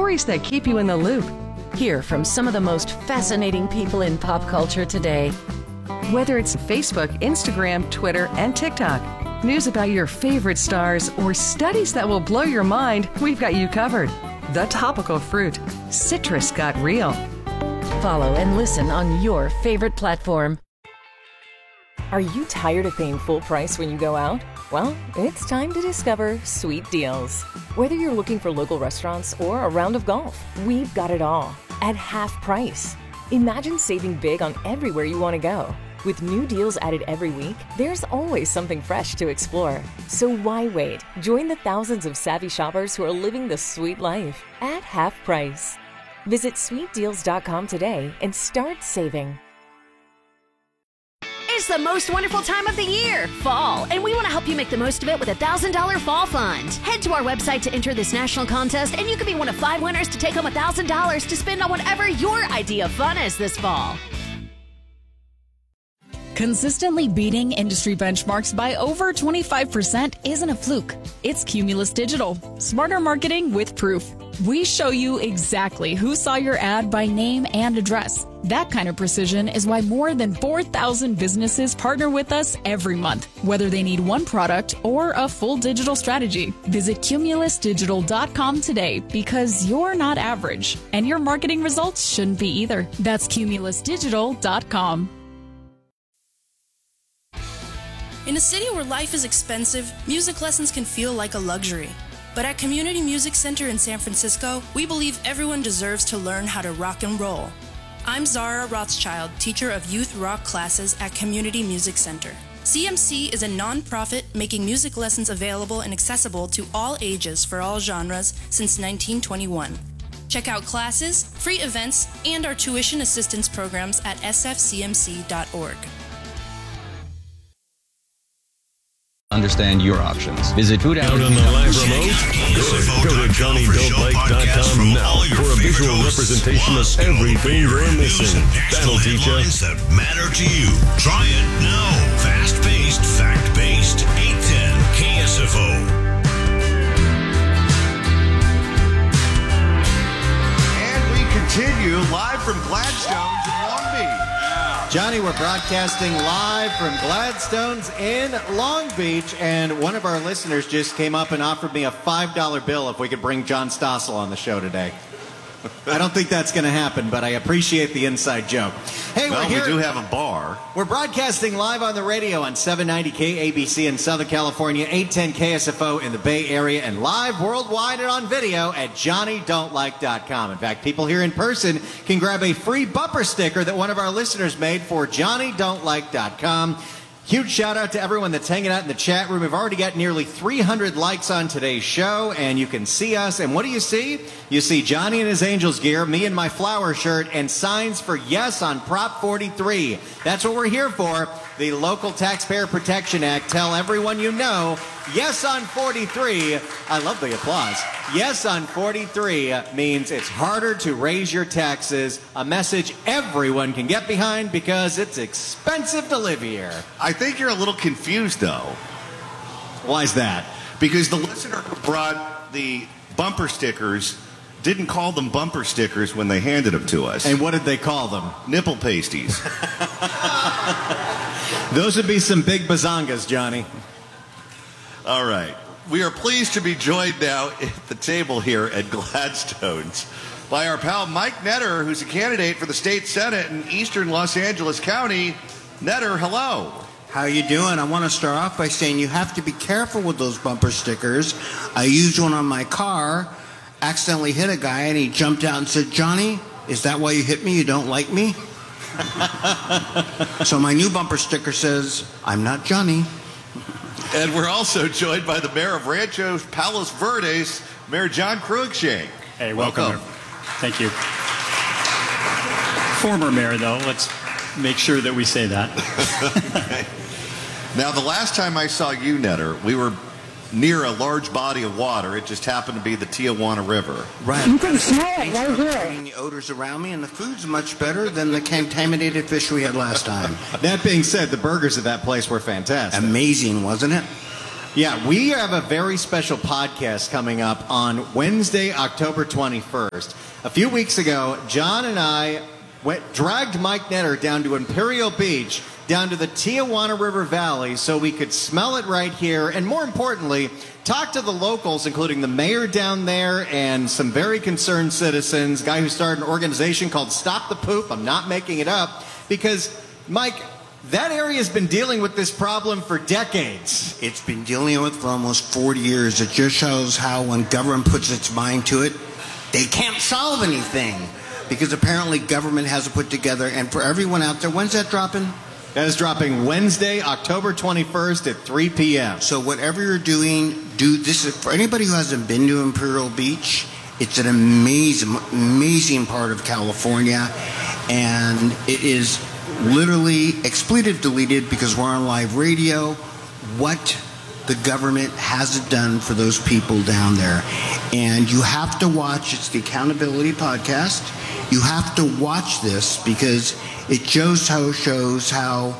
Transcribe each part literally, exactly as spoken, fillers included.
stories that keep you in the loop. Hear from some of the most fascinating people in pop culture today. Whether it's Facebook, Instagram, Twitter, and TikTok, news about your favorite stars, or studies that will blow your mind, we've got you covered. The Topical Fruit. Citrus got real. Follow and listen on your favorite platform. Are you tired of paying full price when you go out? Well, it's time to discover Sweet Deals. Whether you're looking for local restaurants or a round of golf, we've got it all at half price. Imagine saving big on everywhere you want to go. With new deals added every week, there's always something fresh to explore. So why wait? Join the thousands of savvy shoppers who are living the sweet life at half price. Visit sweet deals dot com today and start saving. It's the most wonderful time of the year, fall, and we want to help you make the most of it with a one thousand dollars Fall Fund. Head to our website to enter this national contest, and you could be one of five winners to take home one thousand dollars to spend on whatever your idea of fun is this fall. Consistently beating industry benchmarks by over twenty-five percent isn't a fluke. It's Cumulus Digital. Smarter marketing with proof. We show you exactly who saw your ad by name and address. That kind of precision is why more than four thousand businesses partner with us every month, whether they need one product or a full digital strategy. Visit cumulus digital dot com today because you're not average, and your marketing results shouldn't be either. That's cumulus digital dot com. In a city where life is expensive, music lessons can feel like a luxury. But at Community Music Center in San Francisco, we believe everyone deserves to learn how to rock and roll. I'm Zara Rothschild, teacher of youth rock classes at Community Music Center. C M C is a non-profit making music lessons available and accessible to all ages for all genres since nineteen twenty-one. Check out classes, free events, and our tuition assistance programs at s f c m c dot org. Understand your options. Visit Food Out on the live remote? Good. Go to johnny don't like dot com now for a visual representation of everything you're missing. That'll teach us. That matter to you. Try it now. Fast-paced, fact-based, eight ten K S F O. And we continue live from Gladstone's in Long Beach. Johnny, we're broadcasting live from Gladstone's in Long Beach, and one of our listeners just came up and offered me a five dollar bill if we could bring John Stossel on the show today. I don't think that's going to happen, but I appreciate the inside joke. Hey, well, we're here. we do have a bar. We're broadcasting live on the radio on seven ninety K A B C in Southern California, eight ten K S F O in the Bay Area, and live worldwide and on video at johnny don't like dot com. In fact, people here in person can grab a free bumper sticker that one of our listeners made for johnny don't like dot com. Huge shout out to everyone that's hanging out in the chat room. We've already got nearly three hundred likes on today's show, and you can see us. And what do you see? You see Johnny in his Angels gear, me in my flower shirt, and signs for yes on Prop forty-three. That's what we're here for. The Local Taxpayer Protection Act. Tell everyone you know, yes on forty-three. I love the applause. Yes on forty-three means it's harder to raise your taxes. A message everyone can get behind because it's expensive to live here. I think you're a little confused, though. Why is that? Because the listener who brought the bumper stickers didn't call them bumper stickers when they handed them to us. And what did they call them? Nipple pasties. Those would be some big bazongas, Johnny. All right. We are pleased to be joined now at the table here at Gladstone's by our pal Mike Netter, who's a candidate for the state senate in eastern Los Angeles County. Netter, hello. How you doing? I want to start off by saying you have to be careful with those bumper stickers. I used one on my car, accidentally hit a guy, and he jumped out and said, "Johnny, is that why you hit me? You don't like me?" So my new bumper sticker says, "I'm not Johnny." And we're also joined by the mayor of Rancho Palos Verdes, Mayor John Cruikshank. Hey, welcome. welcome. Thank you. Former mayor, though. Let's make sure that we say that. Okay. Now, the last time I saw you, Netter, we were near a large body of water. It just happened to be the Tijuana River. Right. You can smell it right here. The odors around me, and the food's much better than the contaminated fish we had last time. That being said, the burgers at that place were fantastic. Amazing, wasn't it? Yeah, we have a very special podcast coming up on Wednesday, October twenty-first. A few weeks ago, John and I went, dragged Mike Netter down to Imperial Beach, down to the Tijuana River Valley, so we could smell it right here, and more importantly, talk to the locals, including the mayor down there and some very concerned citizens, a guy who started an organization called Stop the Poop. I'm not making it up, because, Mike, that area has been dealing with this problem for decades. It's been dealing with it for almost forty years. It just shows how when government puts its mind to it, they can't solve anything. Because apparently government hasn't put together, and for everyone out there, when's that dropping? That is dropping Wednesday, October twenty-first at three p.m. So whatever you're doing, do this. Is, for anybody who hasn't been to Imperial Beach, it's an amazing, amazing part of California, and it is literally expletive deleted because we're on live radio. What the government hasn't done for those people down there, and you have to watch. It's the Accountability Podcast. You have to watch this because it shows how shows how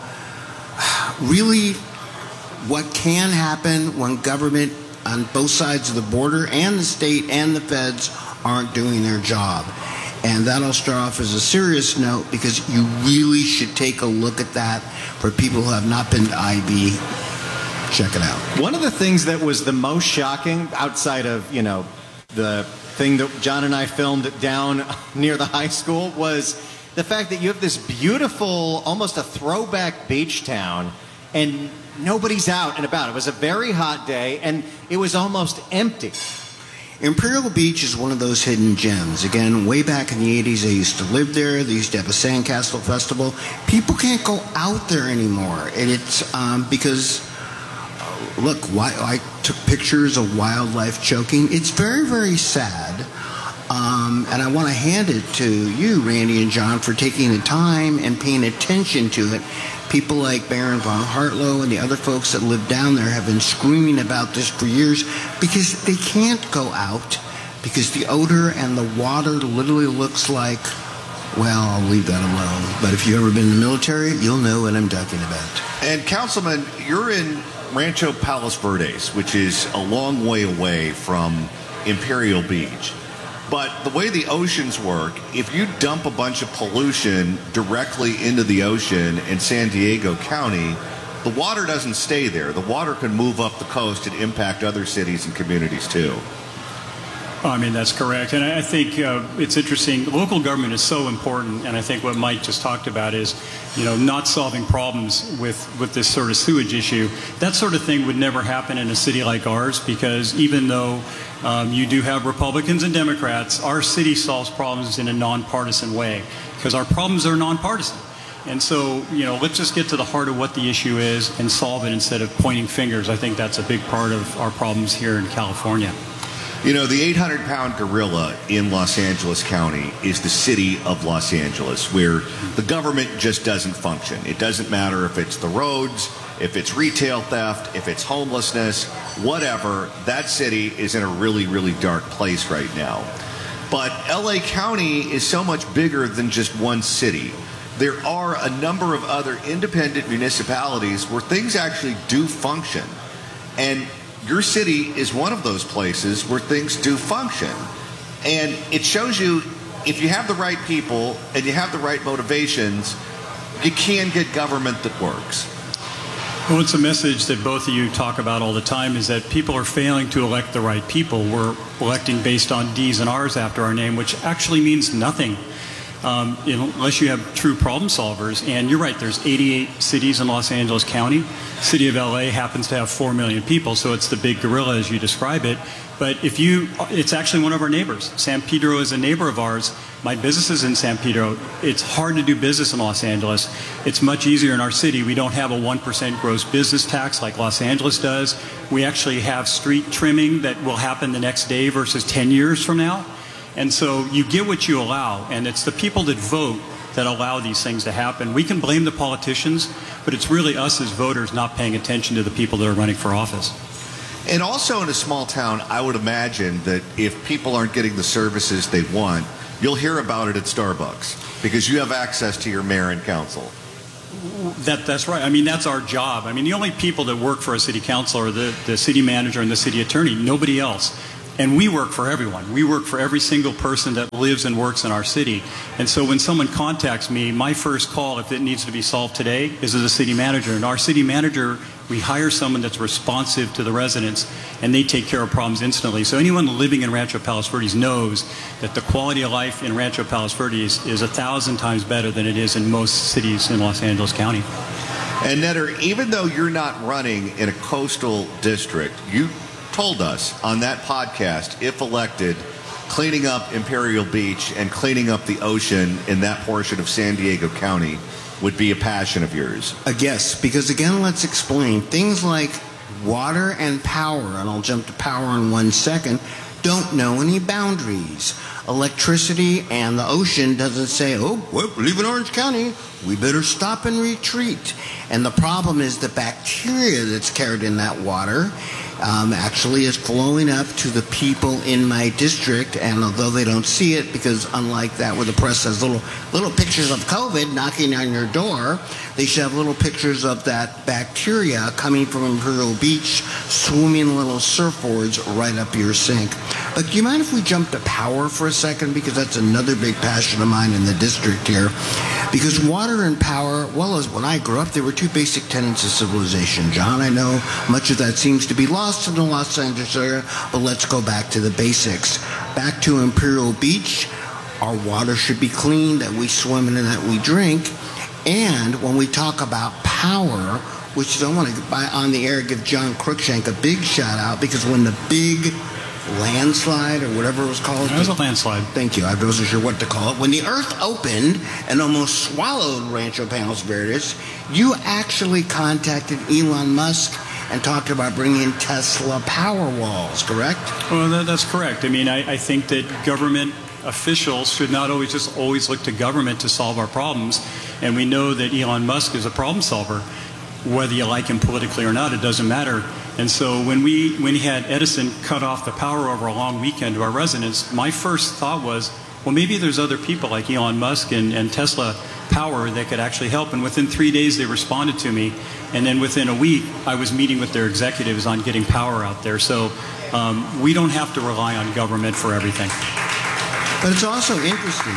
really what can happen when government on both sides of the border and the state and the feds aren't doing their job. And that'll start off as a serious note because you really should take a look at that for people who have not been to I B. Check it out. One of the things that was the most shocking outside of, you know, the thing that John and I filmed down near the high school was the fact that you have this beautiful, almost a throwback beach town, and nobody's out and about. It was a very hot day, and it was almost empty. Imperial Beach is one of those hidden gems. Again, way back in the eighties, I used to live there. They used to have a Sandcastle Festival. People can't go out there anymore, and it's um, because, uh, look, why, I took pictures of wildlife choking. It's very, very sad. Um, and I want to hand it to you, Randy and John, for taking the time and paying attention to it. People like Baron von Hartlow and the other folks that live down there have been screaming about this for years because they can't go out because the odor and the water literally looks like, well, I'll leave that alone. But if you've ever been in the military, you'll know what I'm talking about. And Councilman, you're in Rancho Palos Verdes, which is a long way away from Imperial Beach. But the way the oceans work, if you dump a bunch of pollution directly into the ocean in San Diego County, the water doesn't stay there. The water can move up the coast and impact other cities and communities too. I mean, that's correct. And I think uh, it's interesting. Local government is so important. And I think what Mike just talked about is, you know, not solving problems with, with this sort of sewage issue. That sort of thing would never happen in a city like ours because even though um, you do have Republicans and Democrats, our city solves problems in a nonpartisan way because our problems are nonpartisan. And so, you know, let's just get to the heart of what the issue is and solve it instead of pointing fingers. I think that's a big part of our problems here in California. You know, the eight hundred pound gorilla in Los Angeles County is the city of Los Angeles, where the government just doesn't function. It doesn't matter if it's the roads, if it's retail theft, if it's homelessness, whatever. That city is in a really, really dark place right now. But L A County is so much bigger than just one city. There are a number of other independent municipalities where things actually do function. And your city is one of those places where things do function. And it shows you if you have the right people and you have the right motivations, you can get government that works. Well, it's a message that both of you talk about all the time is that people are failing to elect the right people. We're electing based on D's and R's after our name, which actually means nothing. Um, unless you have true problem solvers. And you're right, there's eighty-eight cities in Los Angeles County. City of L A happens to have four million people, so it's the big gorilla as you describe it. But if you, it's actually one of our neighbors. San Pedro is a neighbor of ours. My business is in San Pedro. It's hard to do business in Los Angeles. It's much easier in our city. We don't have a one percent gross business tax like Los Angeles does. We actually have street trimming that will happen the next day versus ten years from now. And so you get what you allow, and it's the people that vote that allow these things to happen. We can blame the politicians, but it's really us as voters not paying attention to the people that are running for office. And also in a small town, I would imagine that if people aren't getting the services they want, you'll hear about it at Starbucks because you have access to your mayor and council. That, that's right. I mean, that's our job. I mean, the only people that work for a city council are the, the city manager and the city attorney, nobody else. And we work for everyone. We work for every single person that lives and works in our city. And so when someone contacts me, my first call, if it needs to be solved today, is to the city manager. And our city manager, we hire someone that's responsive to the residents, and they take care of problems instantly. So anyone living in Rancho Palos Verdes knows that the quality of life in Rancho Palos Verdes is a thousand times better than it is in most cities in Los Angeles County. And Netter, even though you're not running in a coastal district, you told us on that podcast, if elected, cleaning up Imperial Beach and cleaning up the ocean in that portion of San Diego County would be a passion of yours. I guess, because again, let's explain. Things like water and power, and I'll jump to power in one second, don't know any boundaries. Electricity and the ocean doesn't say, oh, we're leaving Orange County, we better stop and retreat. And the problem is the bacteria that's carried in that water Um, actually is flowing up to the people in my district, and although they don't see it, because unlike that where the press has little little pictures of COVID knocking on your door, they should have little pictures of that bacteria coming from Imperial Beach, swimming little surfboards right up your sink. But do you mind if we jump to power for a second, because that's another big passion of mine in the district here. Because water and power, well, as when I grew up, there were two basic tenets of civilization. John, I know much of that seems to be lost in the Los Angeles area, but let's go back to the basics. Back to Imperial Beach, our water should be clean, that we swim in and that we drink. And when we talk about power, which I want to, on the air, give John Cruikshank a big shout out, because when the big landslide, or whatever it was called. It was a landslide. Thank you. I wasn't sure what to call it. When the earth opened and almost swallowed Rancho Palos Verdes, you actually contacted Elon Musk and talked about bringing Tesla power walls, correct? Well, that, that's correct. I mean, I, I think that government officials should not always just always look to government to solve our problems. And we know that Elon Musk is a problem solver. Whether you like him politically or not, it doesn't matter. And so when we when he had Edison cut off the power over a long weekend to our residents, my first thought was, well, maybe there's other people like Elon Musk and, and Tesla Power that could actually help. And within three days, they responded to me. And then within a week, I was meeting with their executives on getting power out there. So um, we don't have to rely on government for everything. But it's also interesting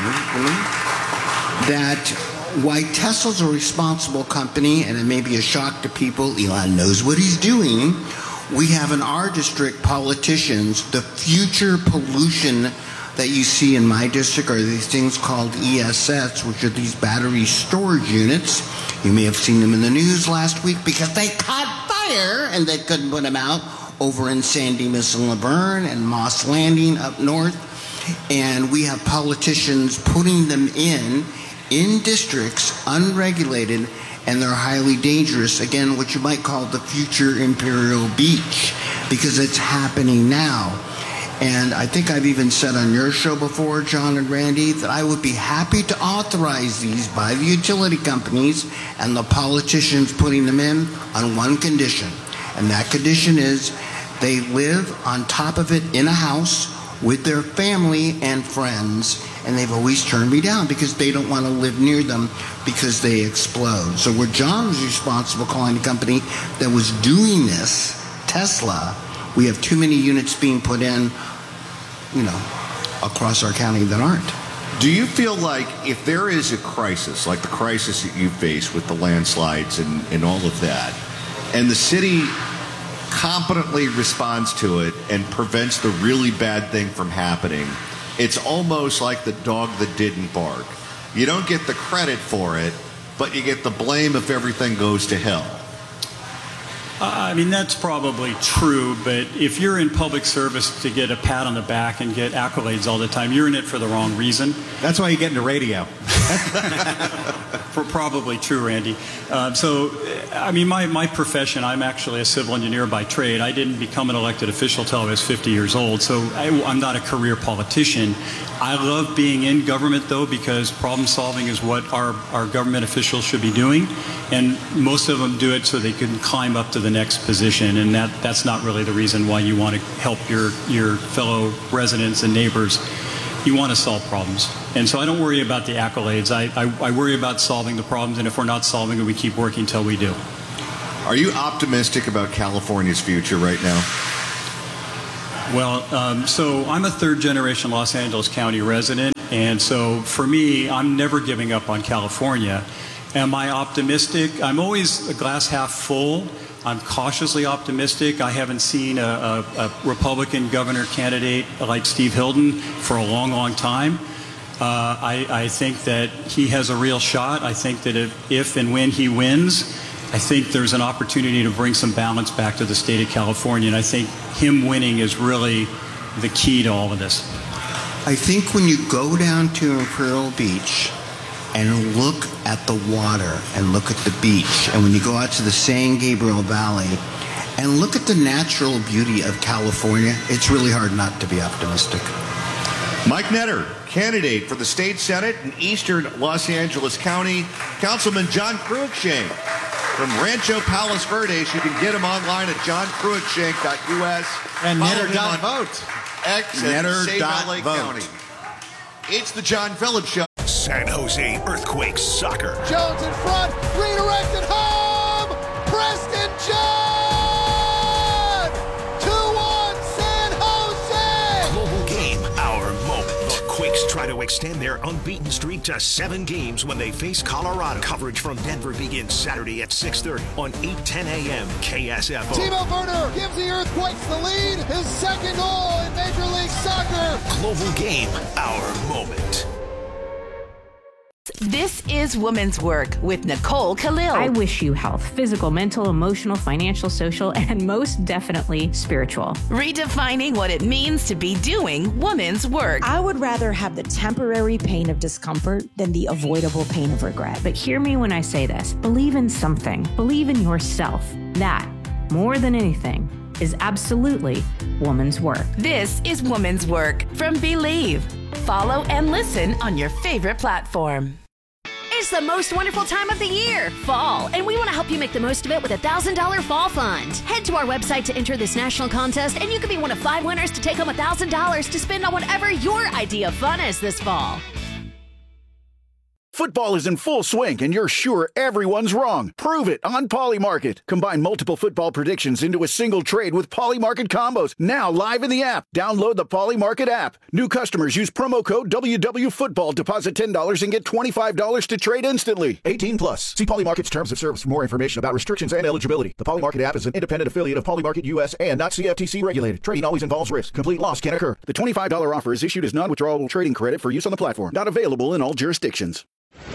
that why Tesla's a responsible company, and it may be a shock to people, Elon knows what he's doing. We have in our district politicians, the future pollution that you see in my district are these things called E S S, which are these battery storage units. You may have seen them in the news last week because they caught fire and they couldn't put them out over in San Dimas and Laverne and Moss Landing up north. And we have politicians putting them in in districts, unregulated, and they're highly dangerous. Again, what you might call the future Imperial Beach, because it's happening now. And I think I've even said on your show before, John and Randy, that I would be happy to authorize these by the utility companies and the politicians putting them in on one condition. And that condition is they live on top of it in a house with their family and friends, and they've always turned me down because they don't want to live near them because they explode. So where John was responsible calling the company that was doing this, Tesla, we have too many units being put in, you know, across our county that aren't. Do you feel like if there is a crisis, like the crisis that you face with the landslides and, and all of that, and the city competently responds to it and prevents the really bad thing from happening, it's almost like the dog that didn't bark. You don't get the credit for it, but you get the blame if everything goes to hell. I mean, that's probably true, but if you're in public service to get a pat on the back and get accolades all the time, you're in it for the wrong reason. That's why you get into radio. Probably true, Randy. Uh, so, I mean, my, my profession, I'm actually a civil engineer by trade. I didn't become an elected official until I was fifty years old, so I, I'm not a career politician. I love being in government, though, because problem solving is what our, our government officials should be doing, and most of them do it so they can climb up to the next position, and that, that's not really the reason why you want to help your, your fellow residents and neighbors. you want to solve problems. And so I don't worry about the accolades. I, I, I worry about solving the problems, and if we're not solving it, we keep working until we do. Are you optimistic about California's future right now? Well, um, so I'm a third-generation Los Angeles County resident, and so for me, I'm never giving up on California. Am I optimistic? I'm always a glass half full. I'm cautiously optimistic. I haven't seen a, a, a Republican governor candidate like Steve Hilton for a long, long time. Uh, I, I think that he has a real shot. I think that if, if and when he wins, I think there's an opportunity to bring some balance back to the state of California, and I think him winning is really the key to all of this. I think when you go down to Imperial Beach and look at the water and look at the beach, and when you go out to the San Gabriel Valley and look at the natural beauty of California, it's really hard not to be optimistic. Mike Netter, candidate for the state senate in eastern Los Angeles County. Councilman John Cruikshank from Rancho Palos Verdes. You can get him online at john cruikshank dot u s. And Netter dot vote. X and save L A County. It's the John Phillips Show. San Jose Earthquakes soccer. Jones in front, redirected home. Preston John. two one San Jose. Global game, our moment. The Quakes try to extend their unbeaten streak to seven games when they face Colorado. Coverage from Denver begins Saturday at six thirty on eight ten a m K S F O. Timo Werner gives the Earthquakes the lead. His second goal in Major League Soccer. Global game, our moment. This is Women's Work with Nicole Khalil. I wish you health, physical, mental, emotional, financial, social, and most definitely spiritual. Redefining what it means to be doing women's work. I would rather have the temporary pain of discomfort than the avoidable pain of regret. But hear me when I say this. Believe in something. Believe in yourself. That, more than anything, is absolutely woman's work. This is Woman's Work from Believe. Follow and listen on your favorite platform. It's the most wonderful time of the year, fall, and we want to help you make the most of it with a one thousand dollars fall fund. Head to our website to enter this national contest, and you could be one of five winners to take home one thousand dollars to spend on whatever your idea of fun is this fall. Football is in full swing, and you're sure everyone's wrong. Prove it on Polymarket. Combine multiple football predictions into a single trade with Polymarket combos. Now live in the app. Download the Polymarket app. New customers use promo code W W Football. Deposit ten dollars and get twenty-five dollars to trade instantly. eighteen plus. See Polymarket's terms of service for more information about restrictions and eligibility. The Polymarket app is an independent affiliate of Polymarket U S and not C F T C regulated. Trading always involves risk. Complete loss can occur. The twenty-five dollars offer is issued as non-withdrawable trading credit for use on the platform. Not available in all jurisdictions.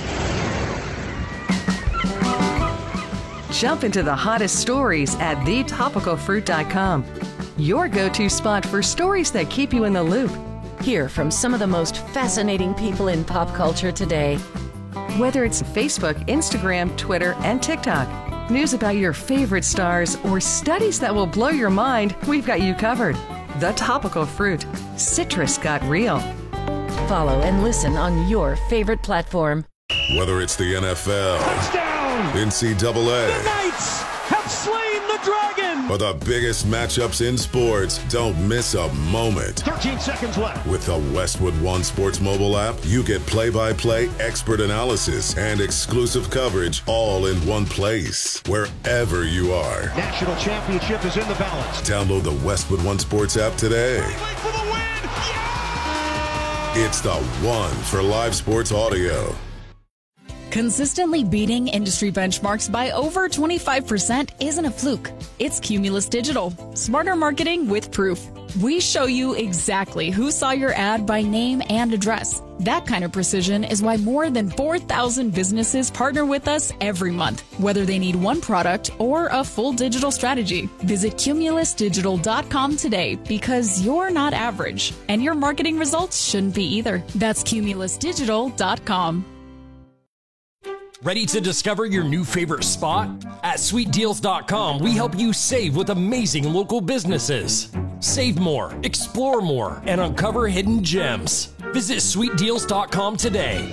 Jump into the hottest stories at the topical fruit dot com. Your go-to spot for stories that keep you in the loop. Hear from some of the most fascinating people in pop culture today. Whether it's Facebook, Instagram, Twitter, and TikTok, news about your favorite stars, or studies that will blow your mind, we've got you covered. The Topical Fruit. Citrus got real. Follow and listen on your favorite platform. Whether it's the N F L, touchdown, N C double A, the Knights have slain the dragon, or the biggest matchups in sports, don't miss a moment. thirteen seconds left. With the Westwood One Sports mobile app, you get play-by-play, expert analysis, and exclusive coverage all in one place, wherever you are. National championship is in the balance. Download the Westwood One Sports app today. For the win. Yeah! It's the one for live sports audio. Consistently beating industry benchmarks by over twenty-five percent isn't a fluke. It's Cumulus Digital. Smarter marketing with proof. We show you exactly who saw your ad by name and address. That kind of precision is why more than four thousand businesses partner with us every month, whether they need one product or a full digital strategy. Visit cumulus digital dot com today because you're not average, and your marketing results shouldn't be either. That's cumulus digital dot com. Ready to discover your new favorite spot? At sweet deals dot com, we help you save with amazing local businesses. Save more, explore more, and uncover hidden gems. Visit sweet deals dot com today.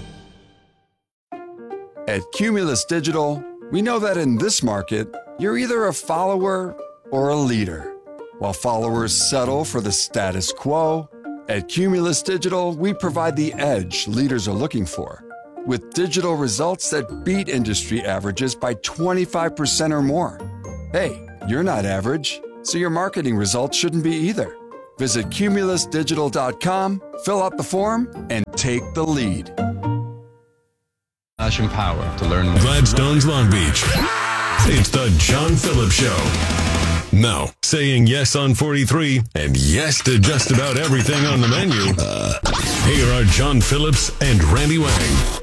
At Cumulus Digital, we know that in this market, you're either a follower or a leader. While followers settle for the status quo, At Cumulus Digital, we provide the edge leaders are looking for, with digital results that beat industry averages by twenty-five percent or more. Hey, you're not average, so your marketing results shouldn't be either. Visit cumulus digital dot com, fill out the form, and take the lead. Passion Power to learn. Gladstone's Long Beach. It's the John Phillips Show. Now, saying yes on forty-three and yes to just about everything on the menu. Uh, here are John Phillips and Randy Wang.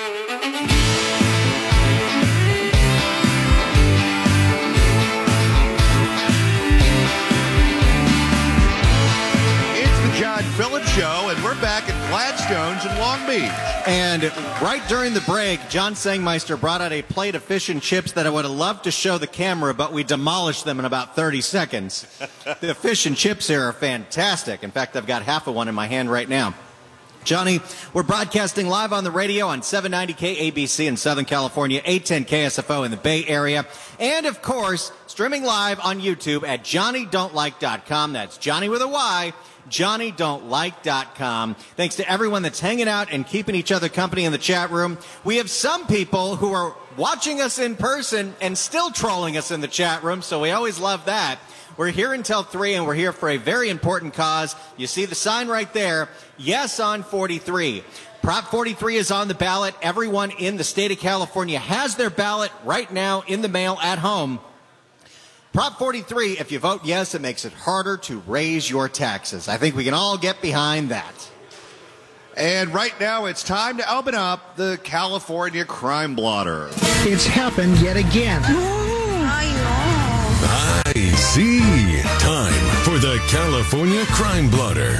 Phillips Show, and we're back at Gladstone's in Long Beach. And right during the break, John Sangmeister brought out a plate of fish and chips that I would have loved to show the camera, but we demolished them in about thirty seconds. The fish and chips here are fantastic. In fact, I've got half of one in my hand right now. Johnny, we're broadcasting live on the radio on seven ninety K A B C in Southern California, eight ten K S F O in the Bay Area, and of course, streaming live on YouTube at Johnny Don't Like dot com. That's Johnny with a Y. Johnny Don't Like dot com. Thanks to everyone that's hanging out and keeping each other company in the chat room. We have some people who are watching us in person and still trolling us in the chat room, so we always love that. We're here until three, and we're here for a very important cause. You see the sign right there, yes on forty-three. Prop forty-three is on the ballot. Everyone in the state of California has their ballot right now in the mail at home. Prop forty-three, if you vote yes, it makes it harder to raise your taxes. I think we can all get behind that. And right now, it's time to open up the California Crime Blotter. It's happened yet again. I see. Time for the California Crime Blotter.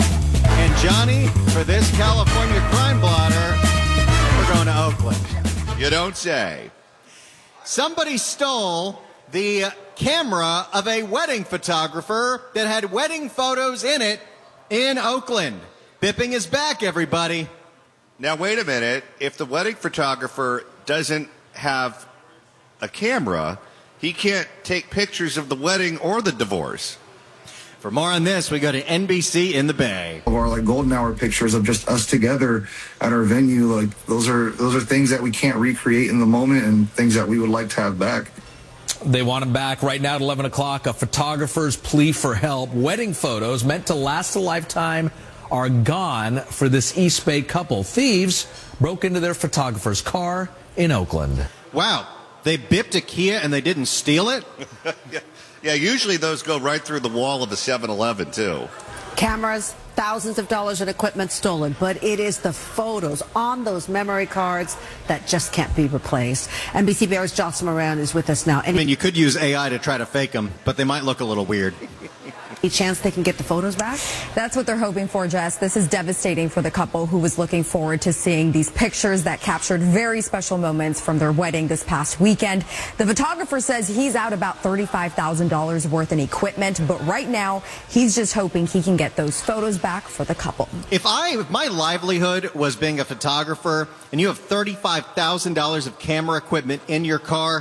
And Johnny, for this California Crime Blotter, we're going to Oakland. You don't say. Somebody stole the camera of a wedding photographer that had wedding photos in it in Oakland. Bipping is back, everybody. Now, wait a minute. If the wedding photographer doesn't have a camera, he can't take pictures of the wedding or the divorce. For more on this, we go to N B C in the Bay. Or like golden hour pictures of just us together at our venue. Like those are those are things that we can't recreate in the moment and things that we would like to have back. They want him back right now at eleven o'clock. A photographer's plea for help. Wedding photos meant to last a lifetime are gone for this East Bay couple. Thieves broke into their photographer's car in Oakland. Wow. They bipped a Kia and they didn't steal it? Yeah, usually those go right through the wall of the seven eleven, too. Cameras, thousands of dollars in equipment stolen, but it is the photos on those memory cards that just can't be replaced. N B C Bears Jocelyn Moran is with us now. Any I mean, you could use A I to try to fake them, but they might look a little weird. Any chance they can get the photos back? That's what they're hoping for, Jess. This is devastating for the couple who was looking forward to seeing these pictures that captured very special moments from their wedding this past weekend. The photographer says he's out about thirty-five thousand dollars worth in equipment, but right now he's just hoping he can get those photos back for the couple. If I, if my livelihood was being a photographer and you have thirty-five thousand dollars of camera equipment in your car,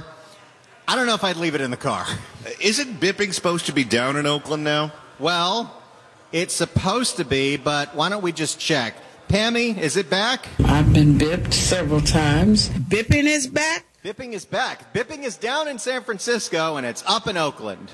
I don't know if I'd leave it in the car. Isn't bipping supposed to be down in Oakland now? Well, it's supposed to be, but why don't we just check? Pammy, is it back? I've been bipped several times. Bipping is back? Bipping is back. Bipping is down in San Francisco, and it's up in Oakland.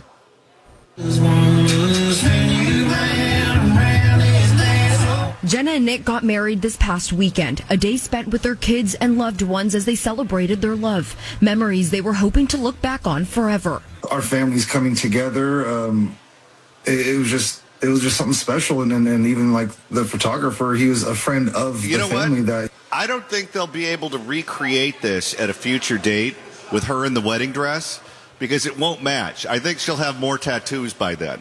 Jenna and Nick got married this past weekend, a day spent with their kids and loved ones as they celebrated their love. Memories they were hoping to look back on forever. Our families coming together, um, it, it was just it was just something special. And, and and even like the photographer, he was a friend of you the know family. What? That I don't think they'll be able to recreate this at a future date with her in the wedding dress, because it won't match. I think she'll have more tattoos by then.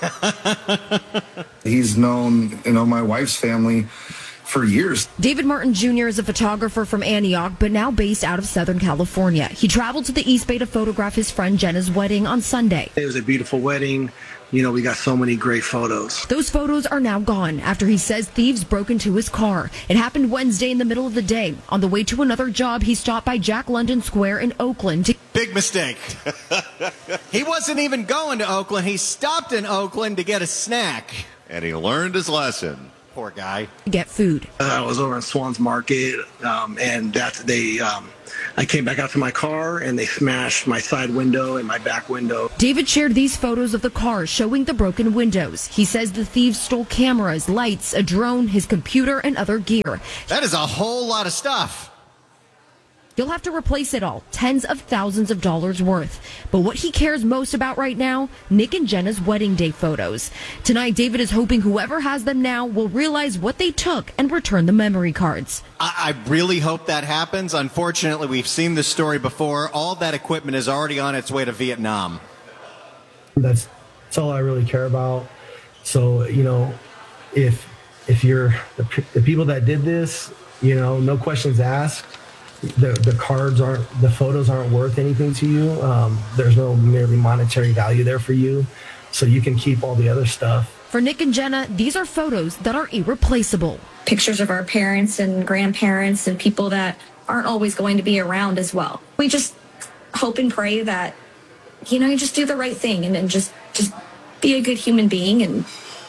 He's known, you know, my wife's family for years. David Martin Junior is a photographer from Antioch, but now based out of Southern California. He traveled to the East Bay to photograph his friend Jenna's wedding on Sunday. It was a beautiful wedding. You know, we got so many great photos. Those photos are now gone after he says thieves broke into his car. It happened Wednesday in the middle of the day. On the way to another job, he stopped by Jack London Square in Oakland. To- Big mistake. He wasn't even going to Oakland. He stopped in Oakland to get a snack. And he learned his lesson. Poor guy. Get food. Uh, I was over in Swan's Market, um, and that's they. Um, I came back out to my car, and they smashed my side window and my back window. David shared these photos of the car showing the broken windows. He says the thieves stole cameras, lights, a drone, his computer, and other gear. That is a whole lot of stuff. You'll have to replace it all, tens of thousands of dollars worth. But what he cares most about right now, Nick and Jenna's wedding day photos. Tonight, David is hoping whoever has them now will realize what they took and return the memory cards. I, I really hope that happens. Unfortunately, we've seen this story before. All that equipment is already on its way to Vietnam. That's, that's all I really care about. So, you know, if if you're the, the people that did this, you know, no questions asked. The, the cards aren't, the photos aren't worth anything to you. Um, there's no merely monetary value there for you. So you can keep all the other stuff. For Nick and Jenna, these are photos that are irreplaceable. Pictures of our parents and grandparents and people that aren't always going to be around as well. We just hope and pray that, you know, you just do the right thing and then just, just be a good human being and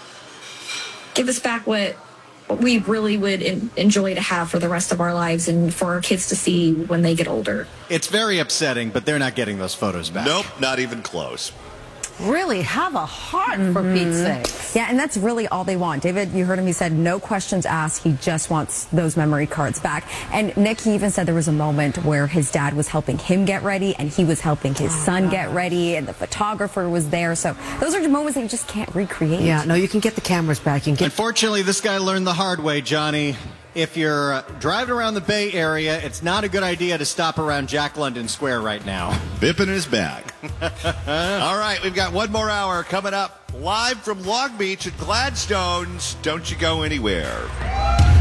give us back what we really would enjoy to have for the rest of our lives and for our kids to see when they get older. It's very upsetting, but they're not getting those photos back. Nope, not even close. Really have a heart for Pete's sake. Yeah, and that's really all they want. David, you heard him, he said no questions asked. He just wants those memory cards back. And Nick, he even said there was a moment where his dad was helping him get ready and he was helping his oh, son get ready and the photographer was there. So those are moments that you just can't recreate. Yeah, no, you can get the cameras back. You can get Unfortunately, this guy learned the hard way, Johnny. If you're uh, driving around the Bay Area, it's not a good idea to stop around Jack London Square right now. Bipping his back. All right, we've got one more hour coming up live from Long Beach at Gladstone's. Don't you go anywhere.